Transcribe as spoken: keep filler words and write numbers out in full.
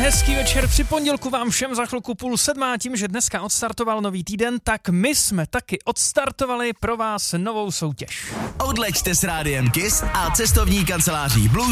Hezký večer, při pondělku vám všem za chvilku půl sedmá, tím, že dneska odstartoval nový týden, tak my jsme taky odstartovali pro vás novou soutěž. Odleďte s Rádiem Kiss a cestovní kanceláří Blues